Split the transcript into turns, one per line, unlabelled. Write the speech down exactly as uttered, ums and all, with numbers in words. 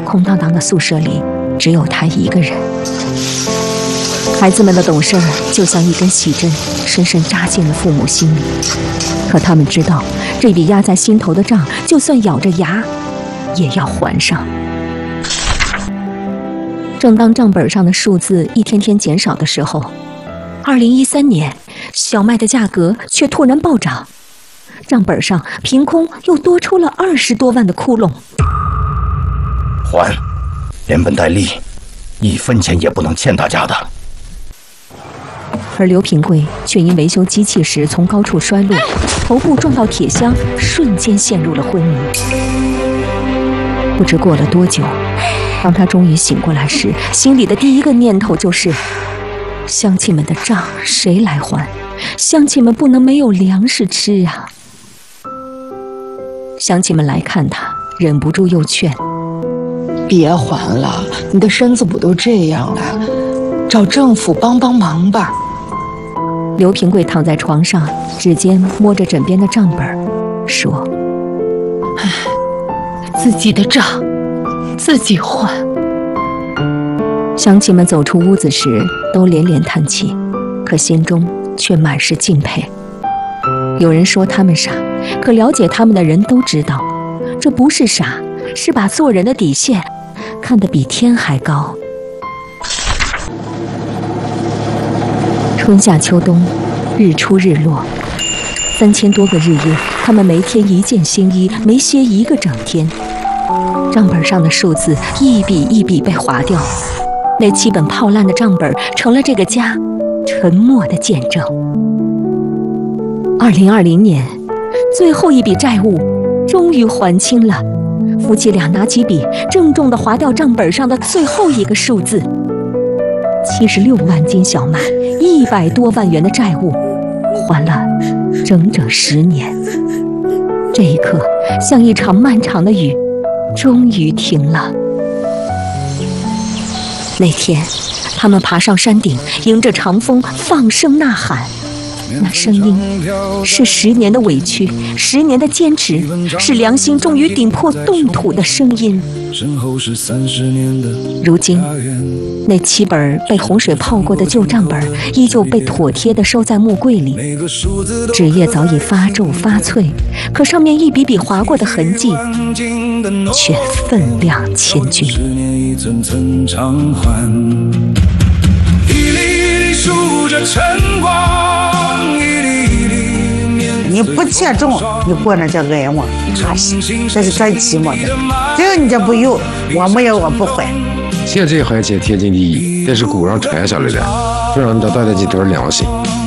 空荡荡的宿舍里，只有他一个人。孩子们的懂事儿就像一根细针，深深扎进了父母心里。可他们知道，这笔压在心头的账，就算咬着牙，也要还上。正当账本上的数字一天天减少的时候，二零一三年，小麦的价格却突然暴涨，账本上凭空又多出了二十多万的窟窿。
还，连本带利，一分钱也不能欠大家的。
而刘平贵却因维修机器时从高处摔落，头部撞到铁箱，瞬间陷入了昏迷。不知过了多久，当他终于醒过来时，心里的第一个念头就是：乡亲们的账谁来还？乡亲们不能没有粮食吃啊！乡亲们来看他，忍不住又劝：
别还了，你的身子不都这样了，找政府帮帮忙吧。
刘平贵躺在床上，指尖摸着枕边的账本，说：
唉，自己的账自己还。
乡亲们走出屋子时都连连叹气，可心中却满是敬佩。有人说他们傻，可了解他们的人都知道，这不是傻，是把做人的底线看得比天还高。春夏秋冬，日出日落，三千多个日夜，他们没添一件新衣，没歇一个整天。账本上的数字一笔一笔被划掉，那七本泡烂的账本成了这个家沉默的见证。二零二零年，最后一笔债务终于还清了。夫妻俩拿起笔，郑重地划掉账本上的最后一个数字。七十六万斤小麦，一百多万元的债务，还了整整十年。这一刻，像一场漫长的雨，终于停了。那天，他们爬上山顶，迎着长风放声呐喊。那声音是十年的委屈，十年的坚持，是良心终于顶破冻土的声音。如今，那七本被洪水泡过的旧账本依旧被妥帖地收在木柜里，纸页早已发皱发脆，可上面一笔笔划过的痕迹却分量千钧。
你不切中，你过那叫挨我，这是最寂寞的。只有你这不有，我没有，我不会。
现在还钱天经地义，但是古上传下来的，就让大家几点良心。